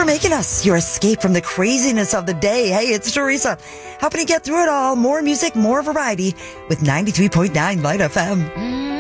for making us your escape from the craziness of the day. Hey, it's Teresa, helping you get through it all. More music, more variety with 93.9 Light FM.